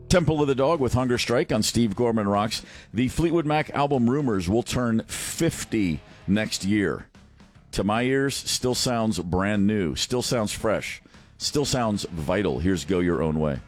Temple of the Dog with Hunger Strike on Steve Gorman Rocks. The Fleetwood Mac album Rumors will turn 50 next year. To my ears, still sounds brand new, still sounds fresh, still sounds vital. Here's Go Your Own Way.